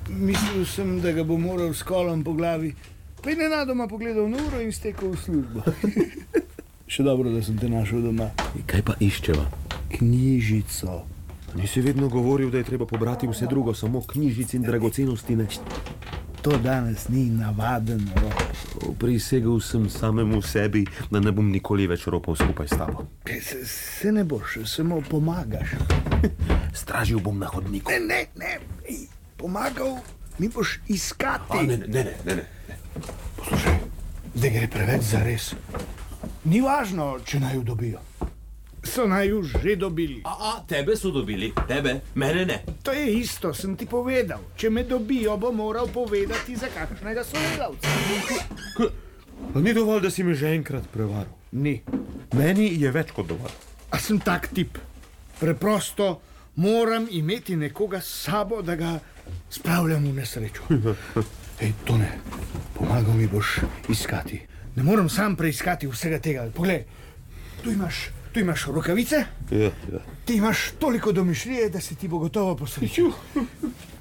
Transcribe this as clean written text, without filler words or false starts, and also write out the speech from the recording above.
Mislil sem, da ga bo moral s kolom po glavi, pa je nenadoma pogledal na uro in stekel v službo. Še dobro, da sem te našel doma. Kaj pa iščeva? Knjižico. Nisi vedno govoril, da je treba pobrati vse drugo, samo knjižic in dragocenosti ne. To danes ni navaden rop. Prisegel sem samemu sebi, da ne bom nikoli več ropal skupaj s tabo. Se ne boš, samo pomagaš. Stražil bom na hodniku. Ne. Pomagal mi boš iskati. Ne. Poslušaj, zdaj gre preveč za res. Ni važno, če naj jo dobijo. So naj jo že dobili. Tebe so dobili, tebe, mene ne. To je isto, sem ti povedal. Če me dobijo, bo moral povedati za kakšnega sodelavca. Ni dovolj, da si me že enkrat prevaral. Ni. Meni je več kot dovolj. A sem tak tip. Preprosto moram imeti nekoga s sabo, da ga spravljam v nesrečo. Ej, Tone, pomagal mi boš iskati. Ne moram sam preiskati vsega tega. Poglej, tu imaš rokavice. Ja. Ti imaš toliko domišljije, da se ti bo gotovo posrečil.